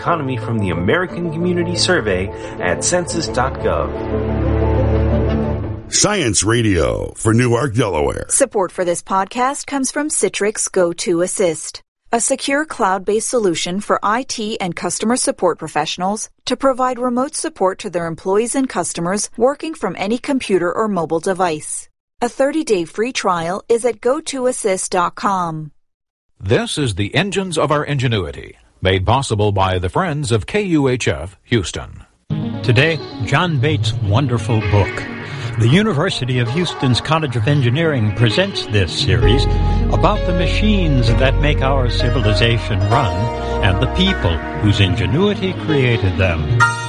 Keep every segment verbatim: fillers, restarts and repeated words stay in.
economy from the American Community Survey at census dot gov. Science Radio for Newark, Delaware. Support for this podcast comes from Citrix Go to Assist, a secure cloud-based solution for I T and customer support professionals to provide remote support to their employees and customers working from any computer or mobile device. A thirty-day free trial is at go to assist dot com. This is the Engines of Our Ingenuity, made possible by the Friends of K U H F Houston. Today, John Bates' wonderful book. The University of Houston's College of Engineering presents this series about the machines that make our civilization run and the people whose ingenuity created them.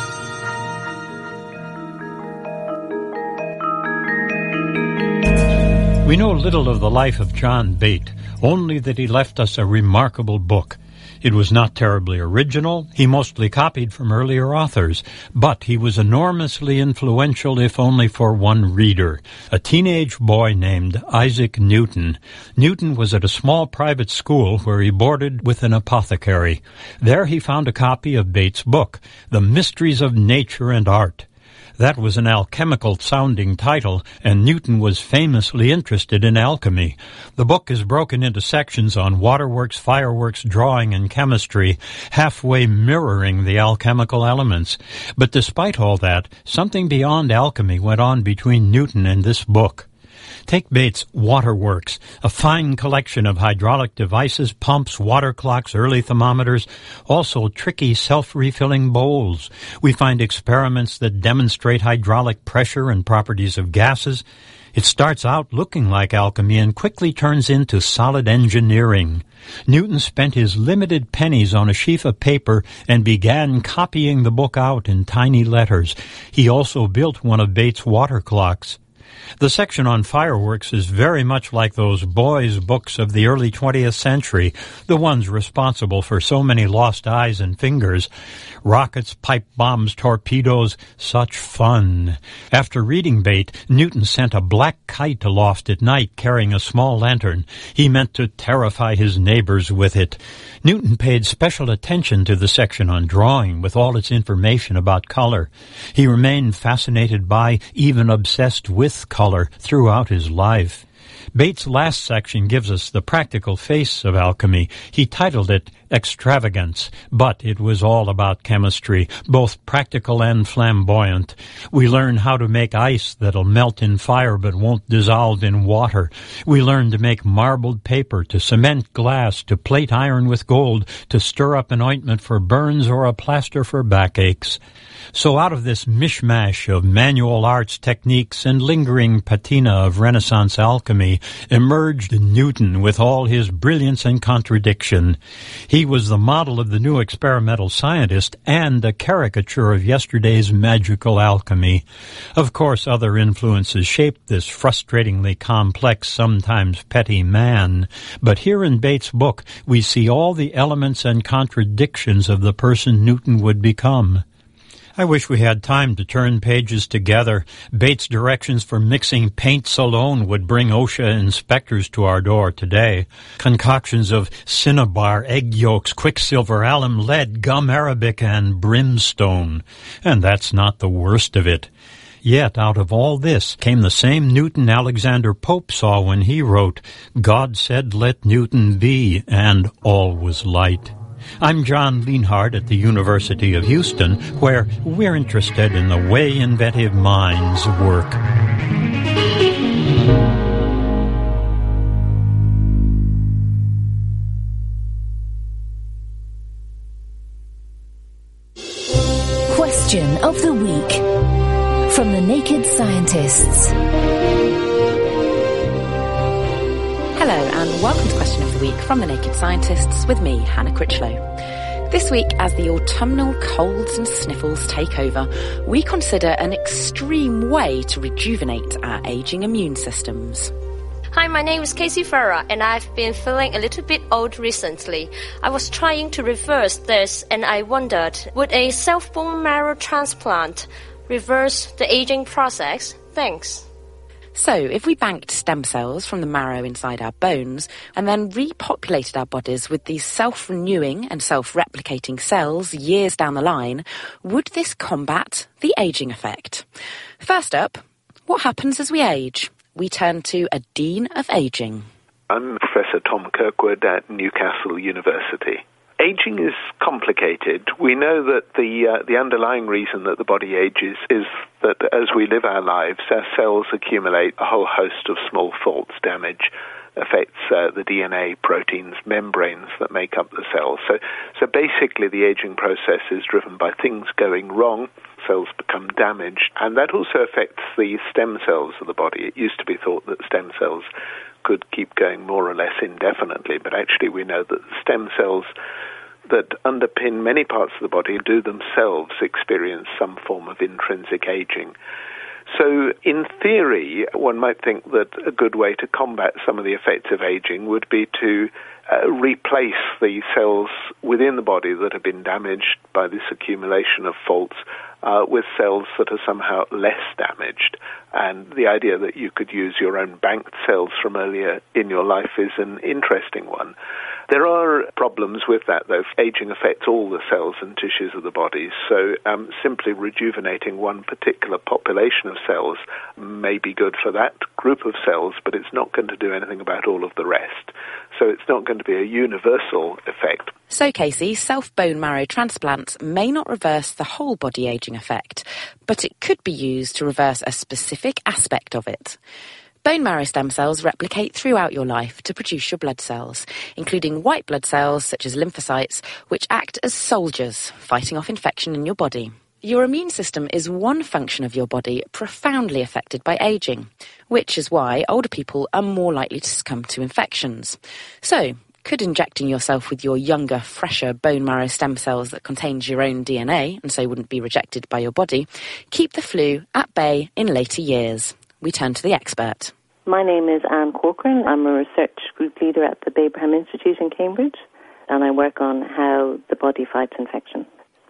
We know little of the life of John Bates, only that he left us a remarkable book. It was not terribly original. He mostly copied from earlier authors, but he was enormously influential, if only for one reader, a teenage boy named Isaac Newton. Newton was at a small private school where he boarded with an apothecary. There he found a copy of Bates' book, The Mysteries of Nature and Art. That was an alchemical-sounding title, and Newton was famously interested in alchemy. The book is broken into sections on waterworks, fireworks, drawing, and chemistry, halfway mirroring the alchemical elements. But despite all that, something beyond alchemy went on between Newton and this book. Take Bates' Waterworks, a fine collection of hydraulic devices, pumps, water clocks, early thermometers, also tricky self-refilling bowls. We find experiments that demonstrate hydraulic pressure and properties of gases. It starts out looking like alchemy and quickly turns into solid engineering. Newton spent his limited pennies on a sheaf of paper and began copying the book out in tiny letters. He also built one of Bates' water clocks. The section on fireworks is very much like those boys' books of the early twentieth century, the ones responsible for so many lost eyes and fingers. Rockets, pipe bombs, torpedoes, such fun. After reading Bates, Newton sent a black kite aloft at night carrying a small lantern. He meant to terrify his neighbors with it. Newton paid special attention to the section on drawing with all its information about color. He remained fascinated by, even obsessed with, color throughout his life. Bates' last section gives us the practical face of alchemy. He titled it Extravagance, but it was all about chemistry, both practical and flamboyant. We learn how to make ice that'll melt in fire but won't dissolve in water. We learn to make marbled paper, to cement glass, to plate iron with gold, to stir up an ointment for burns or a plaster for backaches. So out of this mishmash of manual arts techniques and lingering patina of Renaissance alchemy emerged Newton with all his brilliance and contradiction. He was the model of the new experimental scientist and a caricature of yesterday's magical alchemy. Of course, other influences shaped this frustratingly complex, sometimes petty man. But here in Bates' book, we see all the elements and contradictions of the person Newton would become. I wish we had time to turn pages together. Bates' directions for mixing paints alone would bring OSHA inspectors to our door today. Concoctions of cinnabar, egg yolks, quicksilver, alum, lead, gum arabic, and brimstone. And that's not the worst of it. Yet out of all this came the same Newton Alexander Pope saw when he wrote, "God said, let Newton be, and all was light." I'm John Lienhardt at the University of Houston, where we're interested in the way inventive minds work. Question of the Week from the Naked Scientists. Hello and welcome to Question of the Week from the Naked Scientists with me, Hannah Critchlow. This week, as the autumnal colds and sniffles take over, we consider an extreme way to rejuvenate our aging immune systems. Hi, my name is Casey Farah, and I've been feeling a little bit old recently. I was trying to reverse this, and I wondered, would a self-bone marrow transplant reverse the aging process? Thanks. So, if we banked stem cells from the marrow inside our bones and then repopulated our bodies with these self-renewing and self-replicating cells years down the line, would this combat the ageing effect? First up, what happens as we age? We turn to a Dean of Aging. I'm Professor Tom Kirkwood at Newcastle University. Aging is complicated. We know that the uh, the underlying reason that the body ages is that as we live our lives, our cells accumulate a whole host of small faults. Damage affects uh, the D N A, proteins, membranes that make up the cells. So, so basically the aging process is driven by things going wrong. Cells become damaged, and that also affects the stem cells of the body. It used to be thought that stem cells could keep going more or less indefinitely, but actually we know that the stem cells that underpin many parts of the body do themselves experience some form of intrinsic aging. So in theory, one might think that a good way to combat some of the effects of aging would be to uh, replace the cells within the body that have been damaged by this accumulation of faults uh, with cells that are somehow less damaged. And the idea that you could use your own banked cells from earlier in your life is an interesting one. There are problems with that, though. Aging affects all the cells and tissues of the body, so um, simply rejuvenating one particular population of cells may be good for that group of cells, but it's not going to do anything about all of the rest. So it's not going to be a universal effect. So, Casey, self-bone marrow transplants may not reverse the whole body aging effect, but it could be used to reverse a specific aspect of it. Bone marrow stem cells replicate throughout your life to produce your blood cells, including white blood cells such as lymphocytes, which act as soldiers, fighting off infection in your body. Your immune system is one function of your body profoundly affected by aging, which is why older people are more likely to succumb to infections. So, could injecting yourself with your younger, fresher bone marrow stem cells that contains your own D N A, and so wouldn't be rejected by your body, keep the flu at bay in later years? We turn to the expert. My name is Anne Corcoran. I'm a research group leader at the Babraham Institute in Cambridge, and I work on how the body fights infection.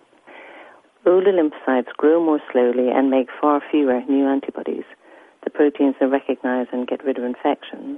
Older lymphocytes grow more slowly and make far fewer new antibodies, the proteins that recognize and get rid of infections.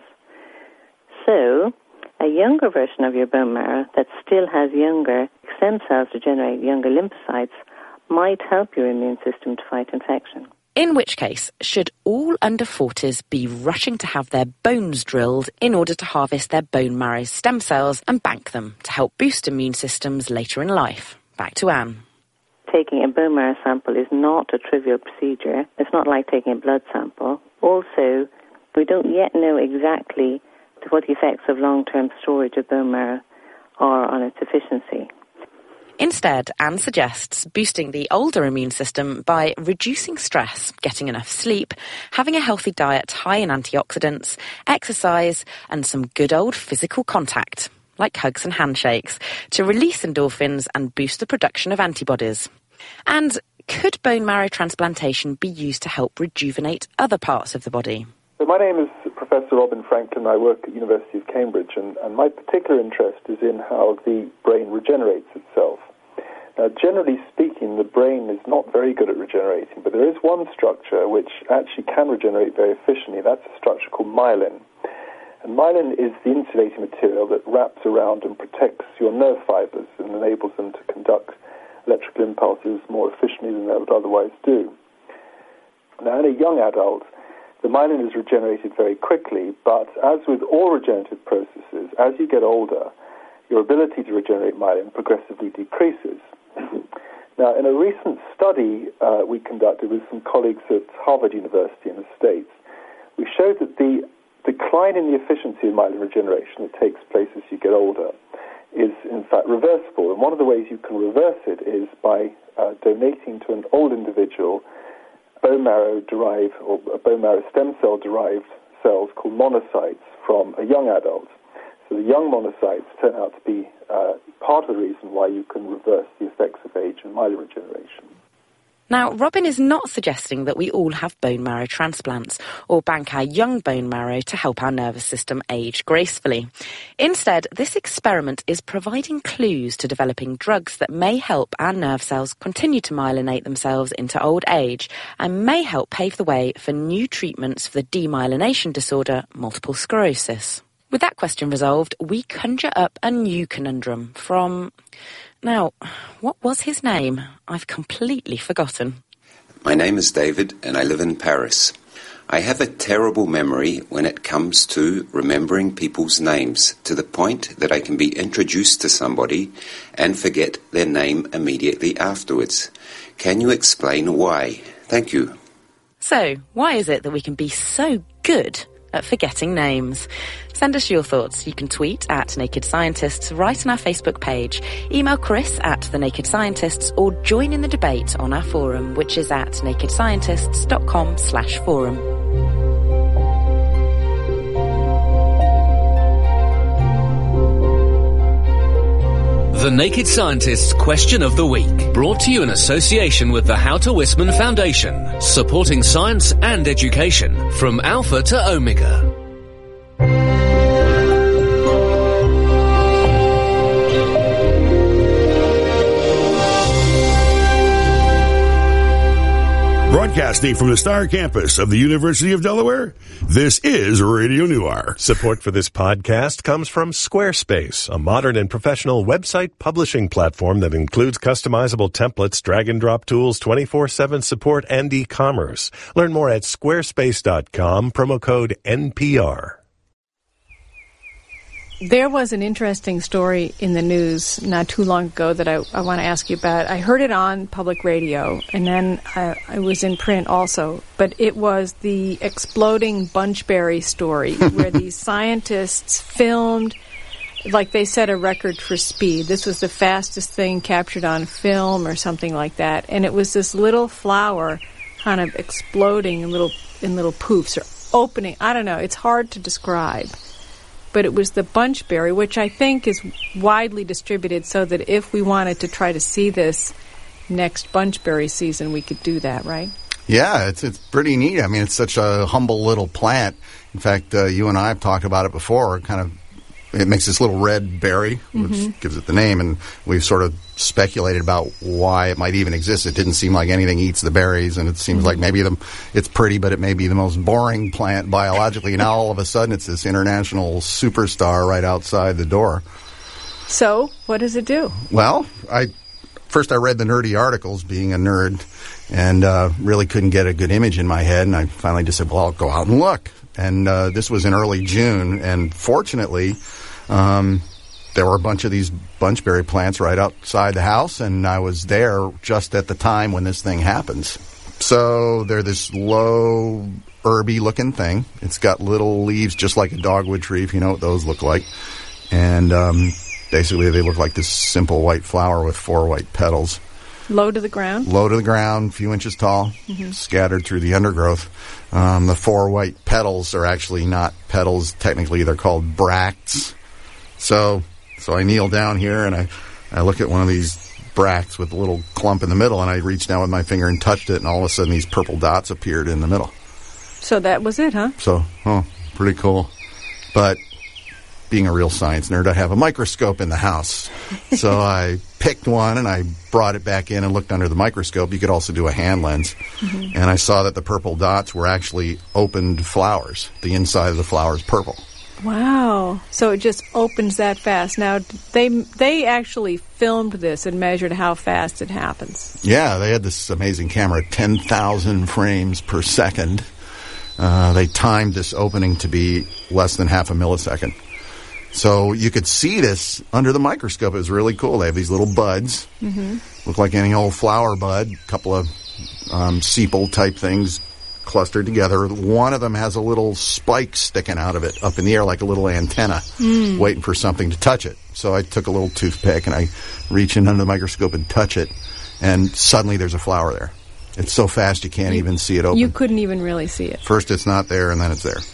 So, a younger version of your bone marrow that still has younger stem cells to generate younger lymphocytes might help your immune system to fight infection. In which case, should all under forties be rushing to have their bones drilled in order to harvest their bone marrow stem cells and bank them to help boost immune systems later in life? Back to Anne. Taking a bone marrow sample is not a trivial procedure. It's not like taking a blood sample. Also, we don't yet know exactly what the effects of long-term storage of bone marrow are on its efficiency. Instead, Anne suggests boosting the older immune system by reducing stress, getting enough sleep, having a healthy diet high in antioxidants, exercise, and some good old physical contact, like hugs and handshakes, to release endorphins and boost the production of antibodies. And could bone marrow transplantation be used to help rejuvenate other parts of the body? So my name is Professor Robin Franklin. I work at the University of Cambridge, and, and my particular interest is in how the brain regenerates itself. Now, generally speaking, the brain is not very good at regenerating, but there is one structure which actually can regenerate very efficiently. That's a structure called myelin. And myelin is the insulating material that wraps around and protects your nerve fibers and enables them to conduct electrical impulses more efficiently than they would otherwise do. Now, in a young adult, the myelin is regenerated very quickly, but as with all regenerative processes, as you get older, your ability to regenerate myelin progressively decreases. Now, in a recent study uh, we conducted with some colleagues at Harvard University in the States, we showed that the decline in the efficiency of myelin regeneration that takes place as you get older is, in fact, reversible. And one of the ways you can reverse it is by uh, donating to an old individual bone marrow-derived or bone marrow stem cell-derived cells called monocytes from a young adult. So the young monocytes turn out to be uh, part of the reason why you can reverse the effects of age and myelin regeneration. Now, Robin is not suggesting that we all have bone marrow transplants or bank our young bone marrow to help our nervous system age gracefully. Instead, this experiment is providing clues to developing drugs that may help our nerve cells continue to myelinate themselves into old age and may help pave the way for new treatments for the demyelination disorder, multiple sclerosis. With that question resolved, we conjure up a new conundrum from... Now, what was his name? I've completely forgotten. My name is David, and I live in Paris. I have a terrible memory when it comes to remembering people's names, to the point that I can be introduced to somebody and forget their name immediately afterwards. Can you explain why? Thank you. So, why is it that we can be so good at forgetting names? Send us your thoughts. You can tweet at Naked Scientists, write on our Facebook page, email Chris at The Naked Scientists, or join in the debate on our forum, which is at nakedscientists.com slash forum. The Naked Scientists Question of the Week, brought to you in association with the Houter Wisman Foundation, supporting science and education from Alpha to Omega. Broadcasting from the Star Campus of the University of Delaware, this is Radio Noir. Support for this podcast comes from Squarespace, a modern and professional website publishing platform that includes customizable templates, drag-and-drop tools, twenty-four seven support, and e-commerce. Learn more at squarespace dot com, promo code N P R. There was an interesting story in the news not too long ago that I, I want to ask you about. I heard it on public radio, and then I, I was in print also. But it was the exploding bunchberry story, where these scientists filmed, like they set a record for speed. This was the fastest thing captured on film or something like that. And it was this little flower kind of exploding in little, in little poofs or opening. I don't know. It's hard to describe. But it was the bunchberry, which I think is widely distributed so that if we wanted to try to see this next bunchberry season, we could do that, right? Yeah, it's it's pretty neat. I mean, it's such a humble little plant. In fact, uh, you and I have talked about it before. Kind of, it makes this little red berry, which mm-hmm. gives it the name, and we've sort of speculated about why it might even exist. It didn't seem like anything eats the berries, and it seems mm-hmm. like maybe the, it's pretty, but it may be the most boring plant biologically. And now all of a sudden it's this international superstar right outside the door. So, what does it do? Well, I first I read the nerdy articles, being a nerd, and uh, really couldn't get a good image in my head, and I finally just said, well, I'll go out and look. And uh, this was in early June, and fortunately... Um, there were a bunch of these bunchberry plants right outside the house, and I was there just at the time when this thing happens. So they're this low, herby-looking thing. It's got little leaves just like a dogwood tree, if you know what those look like. And um, basically they look like this simple white flower with four white petals. Low to the ground? Low to the ground, a few inches tall, mm-hmm. scattered through the undergrowth. Um, the four white petals are actually not petals. Technically, they're called bracts. So so I kneel down here, and I, I look at one of these bracts with a little clump in the middle, and I reached down with my finger and touched it, and all of a sudden these purple dots appeared in the middle. So that was it, huh? So, oh, pretty cool. But being a real science nerd, I have a microscope in the house. So I picked one, and I brought it back in and looked under the microscope. You could also do a hand lens. Mm-hmm. And I saw that the purple dots were actually opened flowers. The inside of the flower is purple. Wow. So it just opens that fast. Now, they they actually filmed this and measured how fast it happens. Yeah, they had this amazing camera, ten thousand frames per second. Uh, they timed this opening to be less than half a millisecond. So you could see this under the microscope. It was really cool. They have these little buds. Mm-hmm. Look like any old flower bud. A couple of um, sepal-type things clustered together. One of them has a little spike sticking out of it up in the air like a little antenna, mm. waiting for something to touch it. So I took a little toothpick and I reach in under the microscope and touch it, and suddenly there's a flower there. It's so fast you can't you, even see it open. You couldn't even really see it. First it's not there, and then it's there.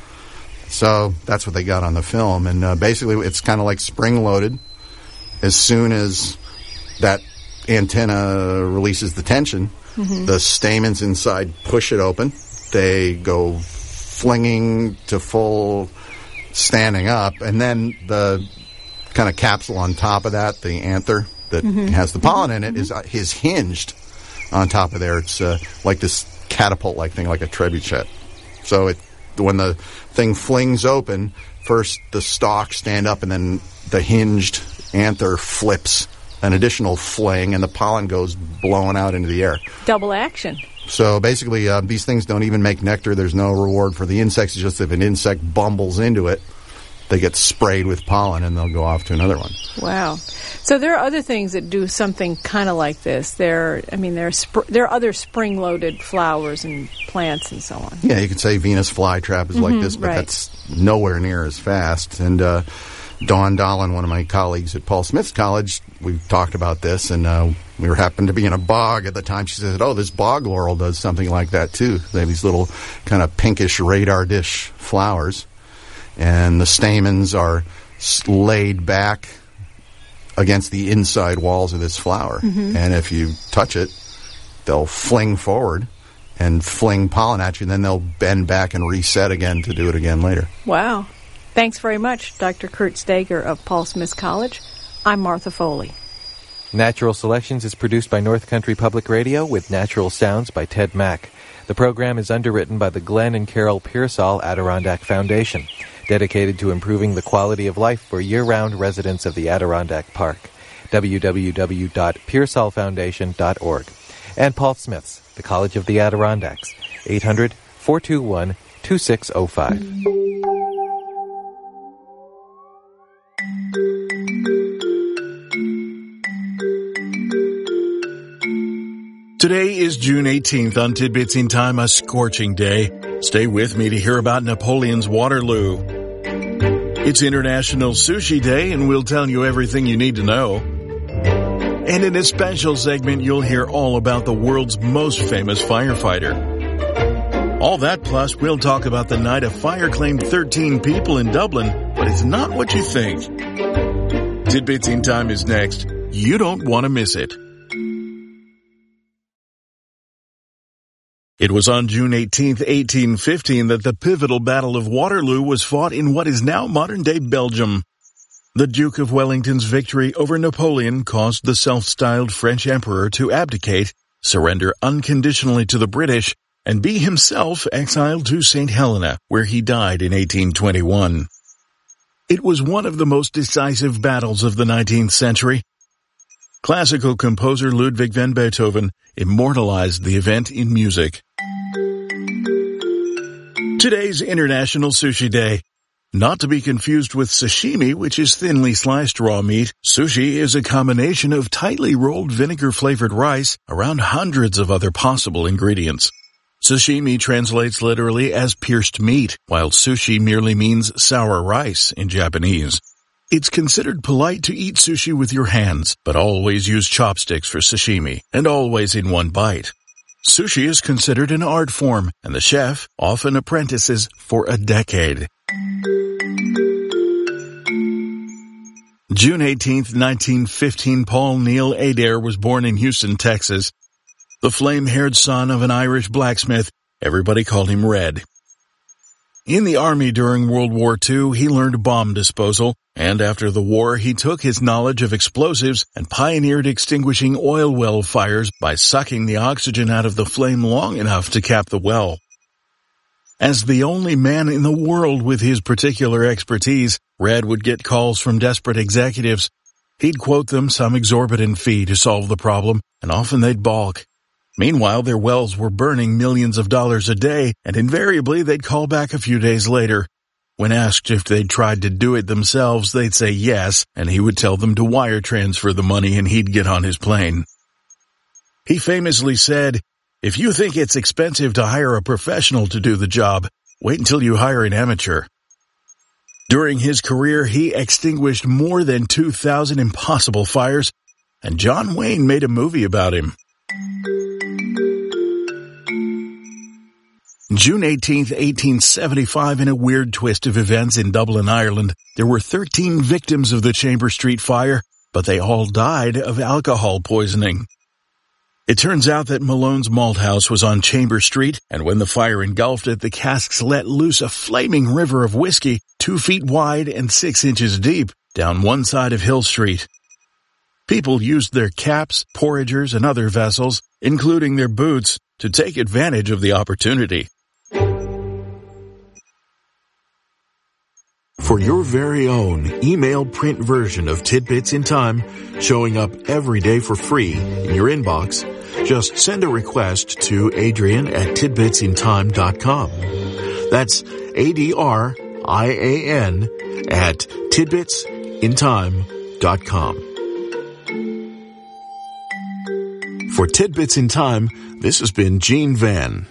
So that's what they got on the film, and uh, basically it's kind of like spring-loaded. As soon as that antenna releases the tension, Mm-hmm. The stamens inside push it open. They go flinging to full standing up, and then the kind of capsule on top of that, the anther that mm-hmm. has the pollen in it, is, uh, is hinged on top of there. It's uh, like this catapult-like thing, like a trebuchet. So it, when the thing flings open, first the stalks stand up, and then the hinged anther flips an additional fling, and the pollen goes blowing out into the air. Double action. So basically, uh, these things don't even make nectar. There's no reward for the insects. It's just if an insect bumbles into it, they get sprayed with pollen, and they'll go off to another one. Wow. So there are other things that do something kind of like this. There, I mean, there are, sp- there are other spring-loaded flowers and plants and so on. Yeah, you could say Venus flytrap is mm-hmm, like this, but right. that's nowhere near as fast. And uh, Dawn Dolan, one of my colleagues at Paul Smith College, we talked about this, and uh, we were happened to be in a bog at the time. She said, oh, this bog laurel does something like that, too. They have these little kind of pinkish radar dish flowers, and the stamens are laid back against the inside walls of this flower. Mm-hmm. And if you touch it, they'll fling forward and fling pollen at you, and then they'll bend back and reset again to do it again later. Wow. Thanks very much, Doctor Kurt Steger of Paul Smith College. I'm Martha Foley. Natural Selections is produced by North Country Public Radio with natural sounds by Ted Mack. The program is underwritten by the Glenn and Carol Pearsall Adirondack Foundation, dedicated to improving the quality of life for year-round residents of the Adirondack Park. w w w dot pearsall foundation dot org. And Paul Smith's, the College of the Adirondacks, eight hundred, four two one, two six zero five. Today is June eighteenth. On Tidbits in Time, a scorching day. Stay with me to hear about Napoleon's Waterloo. It's International Sushi Day, and we'll tell you everything you need to know. And in a special segment, you'll hear all about the world's most famous firefighter. All that plus, we'll talk about the night a fire claimed thirteen people in Dublin, but it's not what you think. Tidbits in Time is next. You don't want to miss it. It was on June eighteenth, eighteen fifteen, that the pivotal Battle of Waterloo was fought in what is now modern-day Belgium. The Duke of Wellington's victory over Napoleon caused the self-styled French emperor to abdicate, surrender unconditionally to the British, and be himself exiled to Saint Helena, where he died in eighteen twenty-one. It was one of the most decisive battles of the nineteenth century. Classical composer Ludwig van Beethoven immortalized the event in music. Today's International Sushi Day. Not to be confused with sashimi, which is thinly sliced raw meat, sushi is a combination of tightly rolled vinegar-flavored rice around hundreds of other possible ingredients. Sashimi translates literally as pierced meat, while sushi merely means sour rice in Japanese. It's considered polite to eat sushi with your hands, but always use chopsticks for sashimi, and always in one bite. Sushi is considered an art form, and the chef often apprentices for a decade. June eighteenth, nineteen fifteen, Paul Neil Adair was born in Houston, Texas. The flame-haired son of an Irish blacksmith, everybody called him Red. In the Army during World War Two, he learned bomb disposal, and after the war, he took his knowledge of explosives and pioneered extinguishing oil well fires by sucking the oxygen out of the flame long enough to cap the well. As the only man in the world with his particular expertise, Red would get calls from desperate executives. He'd quote them some exorbitant fee to solve the problem, and often they'd balk. Meanwhile, their wells were burning millions of dollars a day, and invariably they'd call back a few days later. When asked if they'd tried to do it themselves, they'd say yes, and he would tell them to wire transfer the money and he'd get on his plane. He famously said, "If you think it's expensive to hire a professional to do the job, wait until you hire an amateur." During his career, he extinguished more than two thousand impossible fires, and John Wayne made a movie about him. June eighteenth, eighteen seventy-five, in a weird twist of events in Dublin, Ireland, there were thirteen victims of the Chamber Street fire, but they all died of alcohol poisoning. It turns out that Malone's Malt House was on Chamber Street, and when the fire engulfed it, the casks let loose a flaming river of whiskey, two feet wide and six inches deep, down one side of Hill Street. People used their caps, porringers, and other vessels, including their boots, to take advantage of the opportunity. For your very own email print version of Tidbits in Time, showing up every day for free in your inbox, just send a request to Adrian at tidbits in time dot com. That's A D R I A N at tidbits in time dot com. For Tidbits in Time, this has been Gene Van.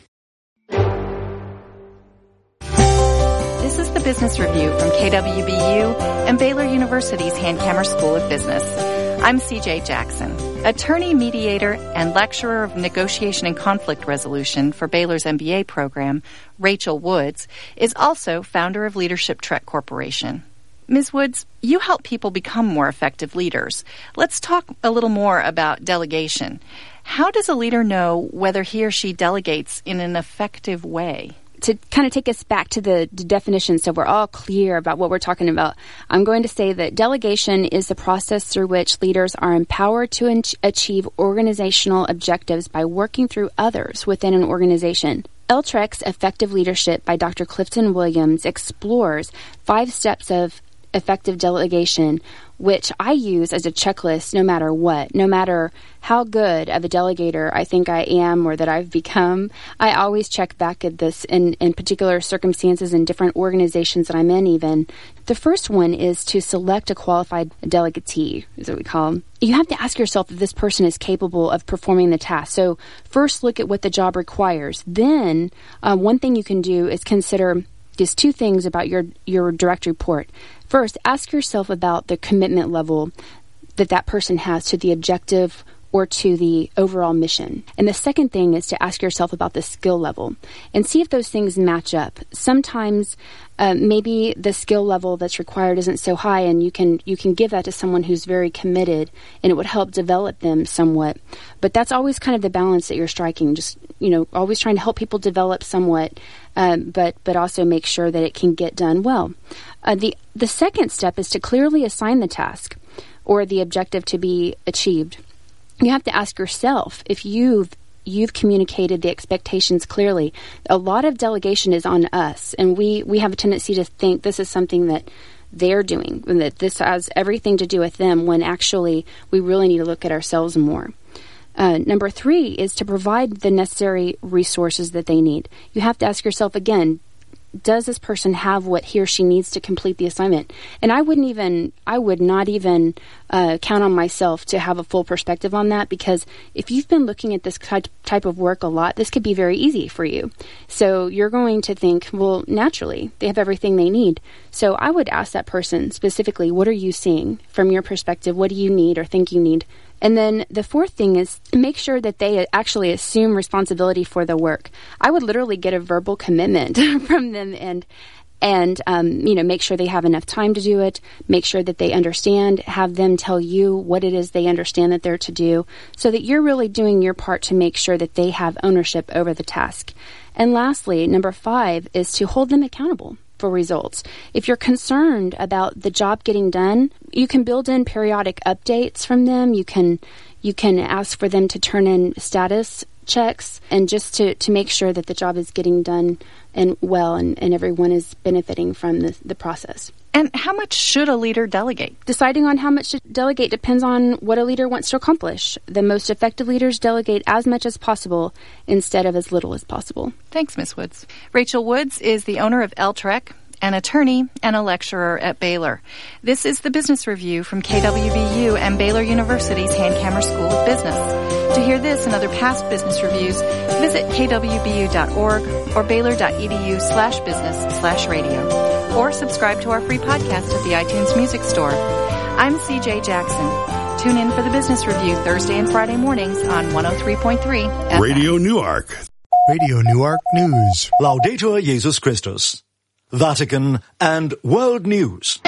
This is the Business Review from K W B U and Baylor University's Hankamer School of Business. I'm C J Jackson, attorney, mediator, and lecturer of negotiation and conflict resolution for Baylor's M B A program. Rachel Woods is also founder of Leadership Trek Corporation. Miz Woods, you help people become more effective leaders. Let's talk a little more about delegation. How does a leader know whether he or she delegates in an effective way? To kind of take us back to the, the definition so we're all clear about what we're talking about, I'm going to say that delegation is the process through which leaders are empowered to in- achieve organizational objectives by working through others within an organization. L T R E C's Effective Leadership by Doctor Clifton Williams explores five steps of effective delegation, which I use as a checklist no matter what. No matter how good of a delegator I think I am or that I've become, I always check back at this in, in particular circumstances in different organizations that I'm in even. The first one is to select a qualified delegatee, is what we call them. You have to ask yourself if this person is capable of performing the task. So first look at what the job requires. Then uh, one thing you can do is consider just two things about your, your direct report. First, ask yourself about the commitment level that that person has to the objective or to the overall mission. And the second thing is to ask yourself about the skill level and see if those things match up. Sometimes uh, maybe the skill level that's required isn't so high, and you can you can give that to someone who's very committed, and it would help develop them somewhat. But that's always kind of the balance that you're striking, just, you know, always trying to help people develop somewhat, um, but but also make sure that it can get done well. Uh, the the second step is to clearly assign the task or the objective to be achieved. You have to ask yourself if you've you've communicated the expectations clearly. A lot of delegation is on us, and we, we have a tendency to think this is something that they're doing, and that this has everything to do with them, when actually we really need to look at ourselves more. Uh, number three is to provide the necessary resources that they need. You have to ask yourself again, does this person have what he or she needs to complete the assignment? And I wouldn't even, I would not even uh, count on myself to have a full perspective on that, because if you've been looking at this type type of work a lot, this could be very easy for you. So you're going to think, well, naturally, they have everything they need. So I would ask that person specifically, what are you seeing from your perspective? What do you need or think you need? And then the fourth thing is make sure that they actually assume responsibility for the work. I would literally get a verbal commitment from them and, and um, you know, make sure they have enough time to do it, make sure that they understand, have them tell you what it is they understand that they're to do, so that you're really doing your part to make sure that they have ownership over the task. And lastly, number five is to hold them accountable for results. If you're concerned about the job getting done, you can build in periodic updates from them. You can you can ask for them to turn in status checks, and just to, to make sure that the job is getting done and well, and, and everyone is benefiting from the, the process. And how much should a leader delegate? Deciding on how much to delegate depends on what a leader wants to accomplish. The most effective leaders delegate as much as possible instead of as little as possible. Thanks, Miz Woods. Rachel Woods is the owner of L T R E C, an attorney and a lecturer at Baylor. This is the Business Review from K W B U and Baylor University's Hankamer School of Business. To hear this and other past business reviews, visit k w b u dot org or baylor dot e d u slash business slash radio, or subscribe to our free podcast at the iTunes Music Store. I'm C J Jackson. Tune in for the Business Review Thursday and Friday mornings on one oh three point three F M. Radio Newark. Radio Newark News. Laudetur Jesus Christus. Vatican and World News.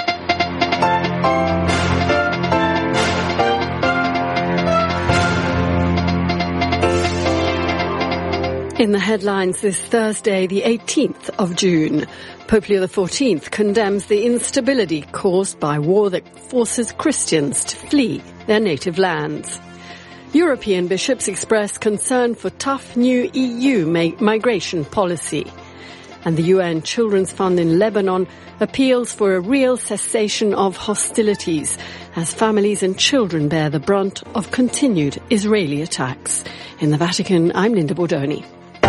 In the headlines this Thursday, the eighteenth of June, Pope Leo the fourteenth condemns the instability caused by war that forces Christians to flee their native lands. European bishops express concern for tough new E U ma- migration policy. And the U N Children's Fund in Lebanon appeals for a real cessation of hostilities as families and children bear the brunt of continued Israeli attacks. In the Vatican, I'm Linda Bordoni.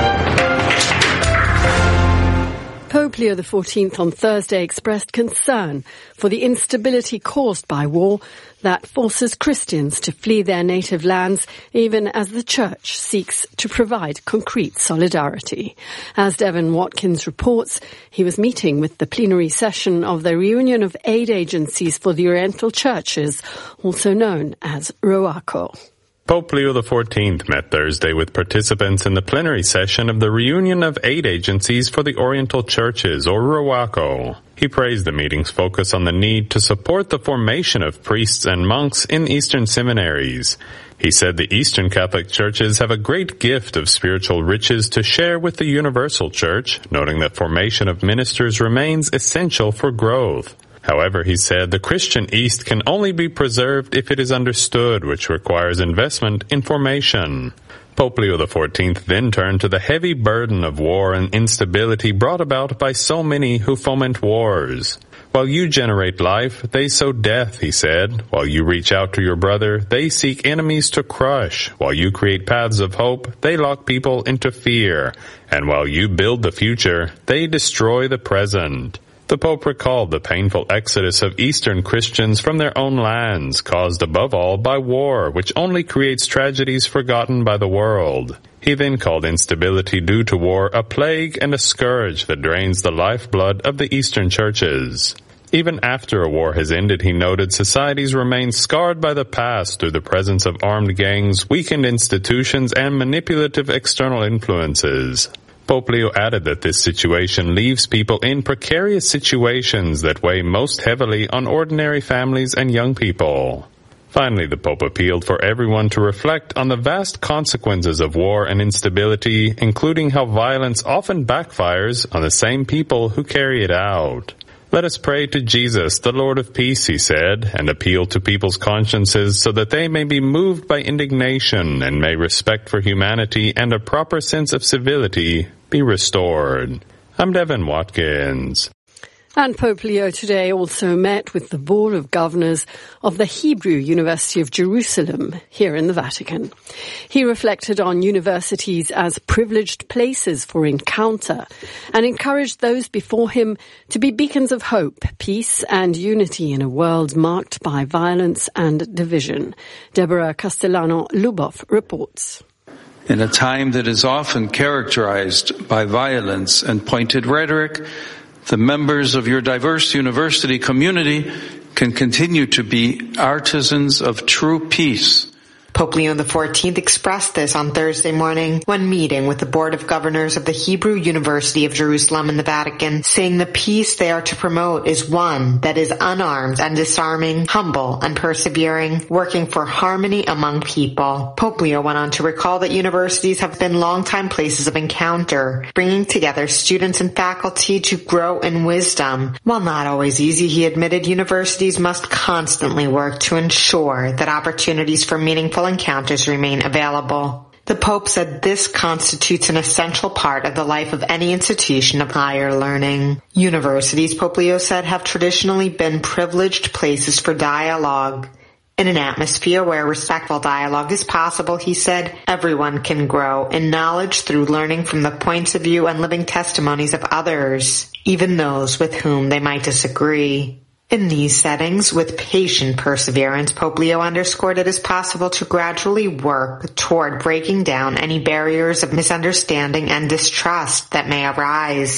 Pope Leo the fourteenth on Thursday expressed concern for the instability caused by war that forces Christians to flee their native lands, even as the Church seeks to provide concrete solidarity. As Devin Watkins reports, he was meeting with the plenary session of the Reunion of Aid Agencies for the Oriental Churches, also known as ROACO. Pope Leo the fourteenth met Thursday with participants in the plenary session of the Reunion of Aid Agencies for the Oriental Churches, or ROACO. He praised the meeting's focus on the need to support the formation of priests and monks in Eastern seminaries. He said the Eastern Catholic churches have a great gift of spiritual riches to share with the Universal Church, noting that formation of ministers remains essential for growth. However, he said, the Christian East can only be preserved if it is understood, which requires investment in formation. Pope Leo the fourteenth then turned to the heavy burden of war and instability brought about by so many who foment wars. While you generate life, they sow death, he said. While you reach out to your brother, they seek enemies to crush. While you create paths of hope, they lock people into fear. And while you build the future, they destroy the present. The Pope recalled the painful exodus of Eastern Christians from their own lands, caused above all by war, which only creates tragedies forgotten by the world. He then called instability due to war a plague and a scourge that drains the lifeblood of the Eastern churches. Even after a war has ended, he noted, societies remain scarred by the past through the presence of armed gangs, weakened institutions, and manipulative external influences. Pope Leo added that this situation leaves people in precarious situations that weigh most heavily on ordinary families and young people. Finally, the Pope appealed for everyone to reflect on the vast consequences of war and instability, including how violence often backfires on the same people who carry it out. Let us pray to Jesus, the Lord of Peace, he said, and appeal to people's consciences so that they may be moved by indignation and may respect for humanity and a proper sense of civility be restored. I'm Devin Watkins. And Pope Leo today also met with the Board of Governors of the Hebrew University of Jerusalem here in the Vatican. He reflected on universities as privileged places for encounter and encouraged those before him to be beacons of hope, peace and unity in a world marked by violence and division. Deborah Castellano-Lubov reports. In a time that is often characterized by violence and pointed rhetoric, the members of your diverse university community can continue to be artisans of true peace. Pope Leo the fourteenth expressed this on Thursday morning when meeting with the Board of Governors of the Hebrew University of Jerusalem in the Vatican, saying the peace they are to promote is one that is unarmed and disarming, humble and persevering, working for harmony among people. Pope Leo went on to recall that universities have been longtime places of encounter, bringing together students and faculty to grow in wisdom. While not always easy, he admitted universities must constantly work to ensure that opportunities for meaningful encounters remain available. The Pope said this constitutes an essential part of the life of any institution of higher learning. Universities, Pope Leo said, have traditionally been privileged places for dialogue. In an atmosphere where respectful dialogue is possible, he said, everyone can grow in knowledge through learning from the points of view and living testimonies of others, even those with whom they might disagree. In these settings, with patient perseverance, Pope Leo underscored it is possible to gradually work toward breaking down any barriers of misunderstanding and distrust that may arise.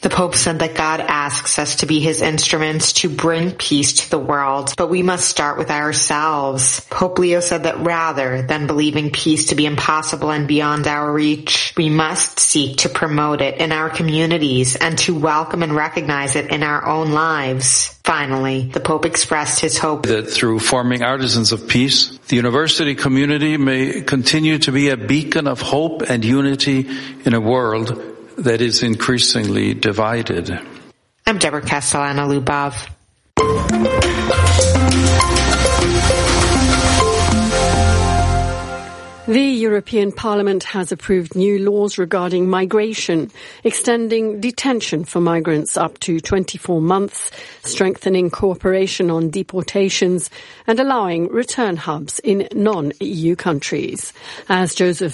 The Pope said that God asks us to be his instruments to bring peace to the world, but we must start with ourselves. Pope Leo said that rather than believing peace to be impossible and beyond our reach, we must seek to promote it in our communities and to welcome and recognize it in our own lives. Finally, the Pope expressed his hope that through forming artisans of peace, the university community may continue to be a beacon of hope and unity in a world that is increasingly divided. I'm Deborah Castellano-Lubov. The European Parliament has approved new laws regarding migration, extending detention for migrants up to twenty-four months, strengthening cooperation on deportations, and allowing return hubs in non-E U countries. As Joseph